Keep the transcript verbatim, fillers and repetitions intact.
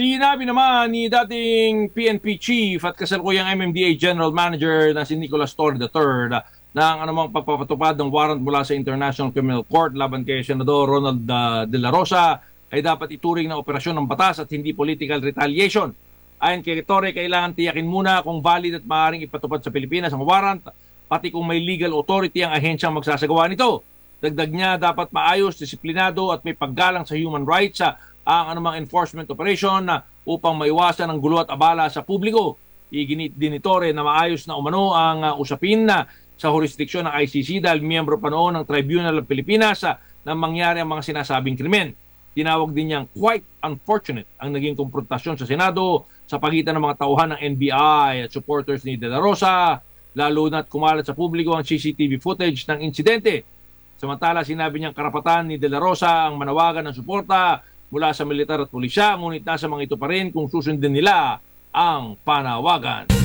Sinabi naman ni dating P N P Chief at kasalukuyang M M D A General Manager na si Nicolas Torre the third na ang anumang pagpapatupad ng warrant mula sa International Criminal Court laban kay Senador Ronald uh, De La Rosa ay dapat ituring na operasyon ng batas at hindi political retaliation. Ayon kay Torre, kailangan tiyakin muna kung valid at maaaring ipatupad sa Pilipinas ang warrant, pati kung may legal authority ang ahensyang magsasagawa nito. Dagdag niya, dapat maayos, disiplinado at may paggalang sa human rights sa ang anumang enforcement operation na upang maiwasan ang gulo at abala sa publiko. Iginit din ni Torre na maayos na umano ang uh, usapin na sa jurisdiksyon ng I C C dahil miyembro pa noon ng Tribunal ng Pilipinas uh, na mangyari ang mga sinasabing krimen. Tinawag din niyang quite unfortunate ang naging konfrontasyon sa Senado sa pagitan ng mga tauhan ng N B I at supporters ni De La Rosa, lalo na't kumalat sa publiko ang C C T V footage ng insidente. Samantala, sinabi niyang karapatan ni De La Rosa ang manawagan ng suporta mula sa militar at pulisya, ngunit nasa mga ito pa rin kung susundin nila ang panawagan.